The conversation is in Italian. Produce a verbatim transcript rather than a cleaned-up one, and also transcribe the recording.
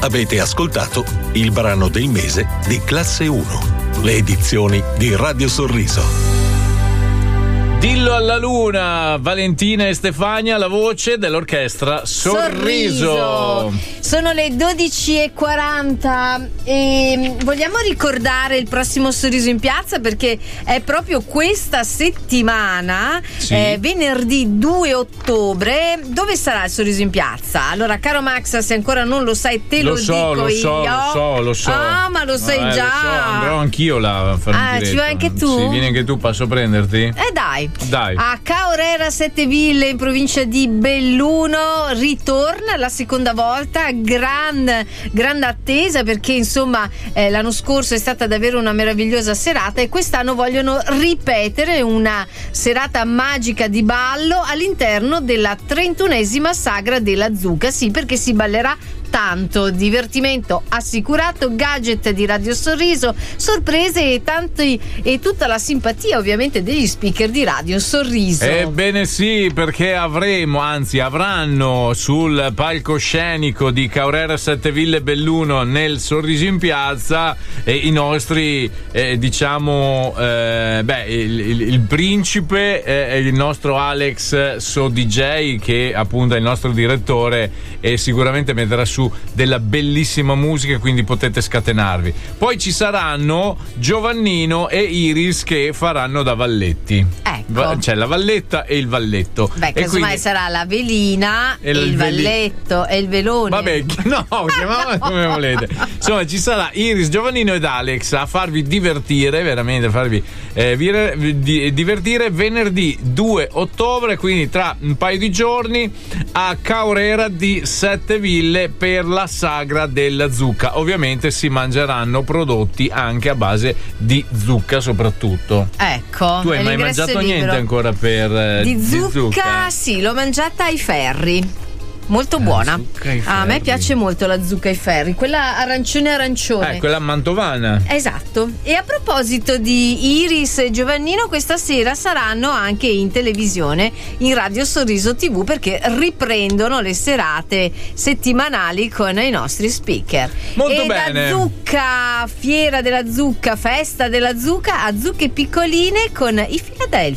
Avete ascoltato il brano del mese di Classe uno, le edizioni di Radio Sorriso. Dillo alla luna, Valentina e Stefania, la voce dell'orchestra Sorriso. Sorriso. Sono le dodici e quaranta e vogliamo ricordare il prossimo Sorriso in Piazza, perché è proprio questa settimana, sì. eh, venerdì due ottobre. Dove sarà il Sorriso in Piazza? Allora, caro Max, se ancora non lo sai te lo, lo so, dico lo io. so, lo so, lo so. Ah, ma lo sai eh, già. Lo so, andrò anch'io là a fare Ah, un ci vai anche tu? Sì, vieni anche tu, passo a prenderti? Eh dai. Dai. A Caorera Sette Ville, in provincia di Belluno, ritorna la seconda volta. Gran, grande attesa, perché insomma eh, l'anno scorso è stata davvero una meravigliosa serata e quest'anno vogliono ripetere una serata magica di ballo all'interno della trentunesima sagra della Zucca. Sì, perché si ballerà tanto, divertimento assicurato, gadget di Radio Sorriso, sorprese e tanti e tutta la simpatia ovviamente degli speaker di Radio Sorriso. Ebbene sì, perché avremo, anzi avranno sul palcoscenico di Caorera Sette Ville Belluno nel Sorriso in Piazza eh, i nostri eh, diciamo eh, beh il, il, il principe è eh, il nostro Alex So D J, che appunto è il nostro direttore e sicuramente metterà su della bellissima musica, quindi potete scatenarvi. Poi ci saranno Giovannino e Iris che faranno da valletti. Ecco. C'è la valletta e il valletto. Beh, e casomai quindi sarà la velina e, E il il veli- valletto e il velone. Vabbè, no, chiamiamola come volete. Insomma, ci sarà Iris, Giovannino ed Alex a farvi divertire, veramente farvi eh, vire, di, divertire venerdì due ottobre, quindi tra un paio di giorni a Caorera di Sette Ville per la sagra della zucca. Ovviamente si mangeranno prodotti anche a base di zucca soprattutto. Ecco. Tu hai e mai l'ingresso è mangiato libero. niente ancora per eh, Di di zucca, zucca? sì, l'ho mangiata ai ferri. Molto buona. zucca ai Ah, a me ferri. piace molto la zucca ai ferri, quella arancione arancione. Eh, quella mantovana. Esatto. E a proposito di Iris e Giovannino, questa sera saranno anche in televisione, in Radio Sorriso tivù, perché riprendono le serate settimanali con i nostri speaker. Molto e bene. da zucca, fiera della zucca, festa della zucca, a zucche piccoline con i Philadelphia.